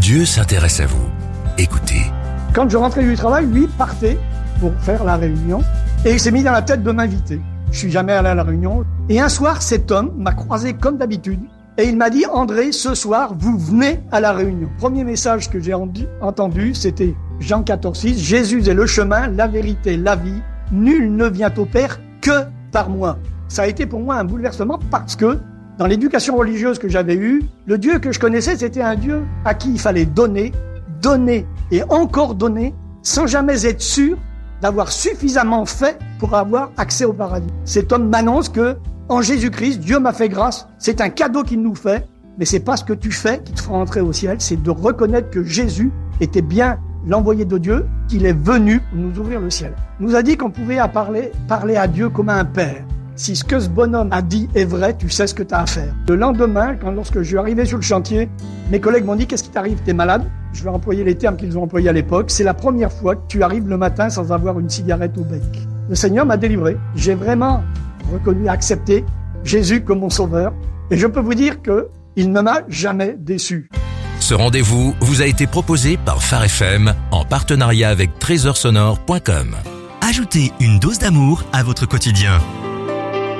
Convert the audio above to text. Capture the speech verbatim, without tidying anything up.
Dieu s'intéresse à vous. Écoutez. Quand je rentrais du travail, lui partait pour faire la réunion et il s'est mis dans la tête de m'inviter. Je suis jamais allé à la réunion. Et un soir, cet homme m'a croisé comme d'habitude et il m'a dit « André, ce soir, vous venez à la réunion ». Premier message que j'ai entendu, c'était Jean quatorze six, « Jésus est le chemin, la vérité, la vie. Nul ne vient au Père que par moi ». Ça a été pour moi un bouleversement parce que dans l'éducation religieuse que j'avais eue, le Dieu que je connaissais, c'était un Dieu à qui il fallait donner, donner et encore donner sans jamais être sûr d'avoir suffisamment fait pour avoir accès au paradis. Cet homme m'annonce que, en Jésus-Christ, Dieu m'a fait grâce. C'est un cadeau qu'il nous fait, mais c'est pas ce que tu fais qui te fera entrer au ciel, c'est de reconnaître que Jésus était bien l'envoyé de Dieu, qu'il est venu pour nous ouvrir le ciel. Il nous a dit qu'on pouvait à parler, parler à Dieu comme à un père. Si ce que ce bonhomme a dit est vrai, tu sais ce que tu as à faire. Le lendemain, quand lorsque je suis arrivé sur le chantier, mes collègues m'ont dit « Qu'est-ce qui t'arrive? T'es malade ?» Je vais employer les termes qu'ils ont employés à l'époque. C'est la première fois que tu arrives le matin sans avoir une cigarette au bec. Le Seigneur m'a délivré. J'ai vraiment reconnu, accepté Jésus comme mon sauveur. Et je peux vous dire que il ne m'a jamais déçu. Ce rendez-vous vous a été proposé par Phare F M en partenariat avec trésor sonore point com. Ajoutez une dose d'amour à votre quotidien.